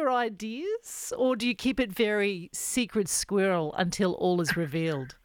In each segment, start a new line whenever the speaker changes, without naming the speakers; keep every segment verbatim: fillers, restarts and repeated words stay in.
your ideas, or do you keep it very secret squirrel until all is revealed?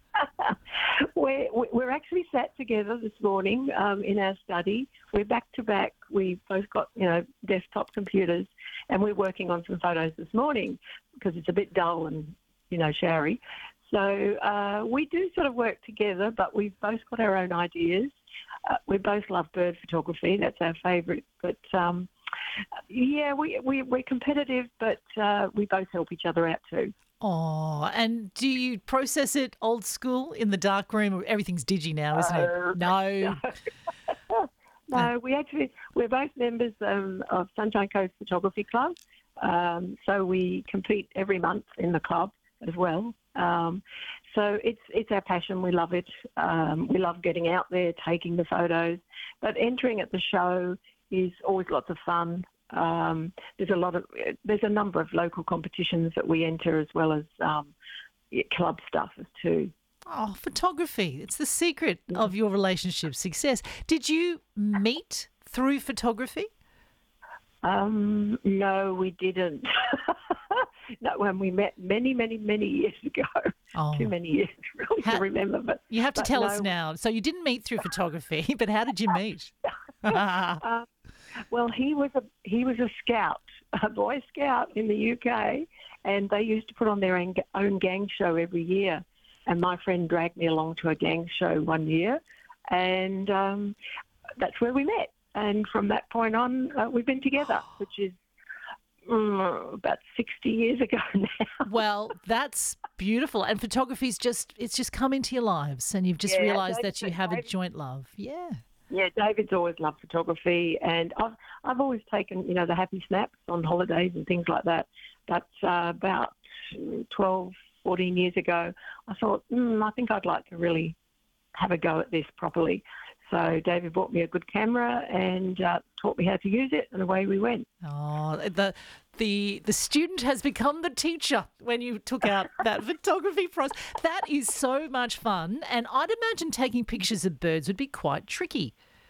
we're, we're actually sat together this morning um, in our study. We're back to back. We've both got, you know, desktop computers, and we're working on some photos this morning because it's a bit dull and, you know, showery. So uh, we do sort of work together, but we've both got our own ideas. Uh, we both love bird photography. That's our favourite. But, um, yeah, we, we, we're competitive, but uh, we both help each other out too.
Oh, and do you process it old school in the dark room? Everything's digi now, isn't
Uh,
it? No.
No, no we actually, we're both members um, of Sunshine Coast Photography Club. Um, so we compete every month in the club as well. Um, so it's it's our passion. We love it. Um, we love getting out there, taking the photos. But entering at the show is always lots of fun. Um, there's a lot of there's a number of local competitions that we enter, as well as um, club stuff too.
Oh, photography. It's the secret of your relationship success. Did you meet through photography?
Um, no, we didn't. Not when we met many, many, many years ago.
Oh.
Too many years really
Ha-
to remember. But
You have to
but
tell
no,
us now. So you didn't meet through photography, but how did you meet?
uh, well, he was a he was a scout, a boy scout in the U K, and they used to put on their own, own gang show every year. And my friend dragged me along to a gang show one year, and um, that's where we met. And from that point on, uh, we've been together, which is mm, about sixty years ago now.
Well, that's beautiful. And photography's just, it's just come into your lives, and you've just
Yeah,
realised
David-
that you have a
David-
joint love. Yeah.
Yeah, David's always loved photography, and I've I've always taken, you know, the happy snaps on holidays and things like that. But uh, about twelve, fourteen years ago, I thought, mm, I think I'd like to really have a go at this properly. So David bought me a good camera and uh, taught me how to use it, and away we went.
Oh, the the the student has become the teacher when you took out that photography process. That is so much fun, and I'd imagine taking pictures of birds would be quite tricky.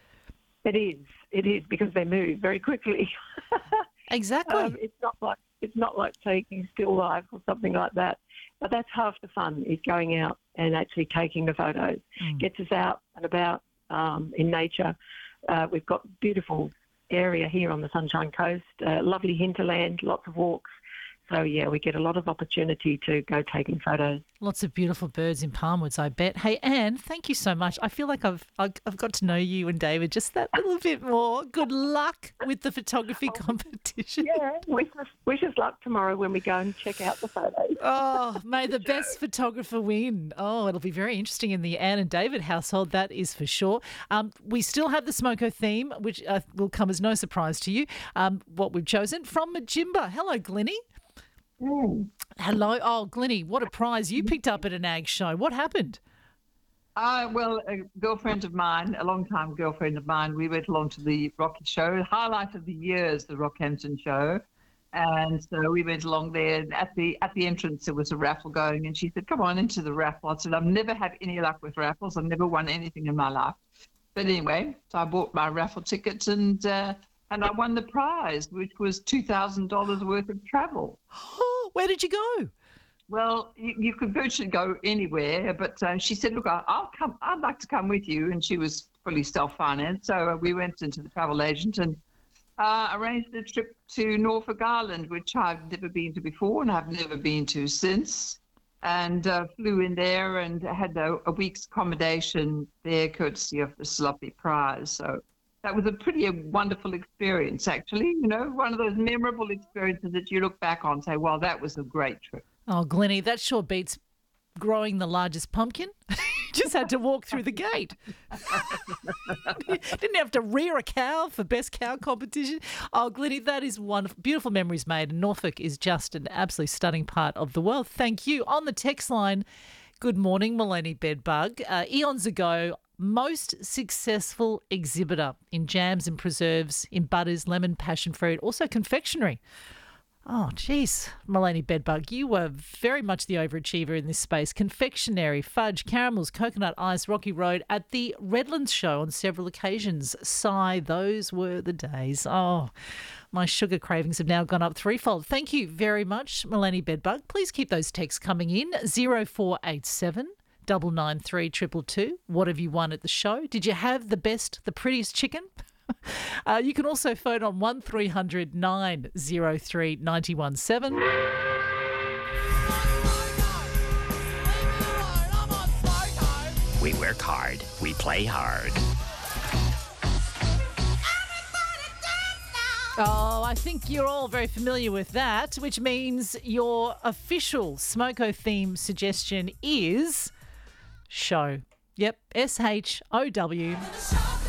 It is, it is, because they move very quickly.
Exactly.
um, it's not like it's not like taking still life or something like that. But that's half the fun, is going out and actually taking the photos.
Mm.
Gets us out and about um, in nature. Uh, we've got beautiful area here on the Sunshine Coast, uh, lovely hinterland, lots of walks. So, yeah, we get a lot of opportunity to go taking photos.
Lots of beautiful birds in Palmwoods, I bet. Hey, Anne, thank you so much. I feel like I've I've I've got to know you and David just that little bit more. Good luck with the photography competition.
Yeah, wish us, wish us luck tomorrow when we go and check out the photos.
Oh, may the best photographer win. Oh, it'll be very interesting in the Anne and David household, that is for sure. Um, we still have the Smoko theme, which uh, will come as no surprise to you, um, what we've chosen from Majimba. Hello, Glennie.
Mm.
Hello. Oh, Glennie, what a prize you picked up at an ag show. What happened?
Uh, well, a girlfriend of mine, a long-time girlfriend of mine, we went along to the Rocky show. Highlight of the year is the Rockhampton show. And so we went along there, and at the at the entrance there was a raffle going, and she said, come on into the raffle. I said, I've never had any luck with raffles. I've never won anything in my life. But anyway, so I bought my raffle tickets, and uh, and I won the prize, which was two thousand dollars worth of travel.
Oh, where did you go?
Well, you, you could virtually go anywhere, but uh, she said, look, I, I'll come. I'd like to come with you. And she was fully self-financed. So uh, we went into the travel agent and uh, arranged a trip to Norfolk Island, which I've never been to before and I've never been to since. And uh, flew in there and had a, a week's accommodation there, courtesy of this lovely prize. So that was a pretty wonderful experience, actually. You know, one of those memorable experiences that you look back on and say, well, that was a great trip.
Oh, Glennie, that sure beats growing the largest pumpkin. Just had to walk through the gate. Didn't have to rear a cow for best cow competition. Oh, Glennie, that is wonderful. Beautiful memories made. And Norfolk is just an absolutely stunning part of the world. Thank you. On the text line, good morning, Maloney Bedbug. Uh, eons ago, most successful exhibitor in jams and preserves, in butters, lemon, passion fruit, also confectionery. Oh, geez, Maloney Bedbug, you were very much the overachiever in this space. Confectionery, fudge, caramels, coconut ice, Rocky Road at the Redlands show on several occasions. Sigh, those were the days. Oh, My sugar cravings have now gone up threefold. Thank you very much, Melanie Bedbug. Please keep those texts coming in. zero four eight seven, nine nine three, two two two. What have you won at the show? Did you have the best, the prettiest chicken? uh, you can also phone on one three hundred nine oh three nine one seven.
We work hard. We play hard.
Oh, I think you're all very familiar with that, which means your official Smoko theme suggestion is show. Yep, S H O W.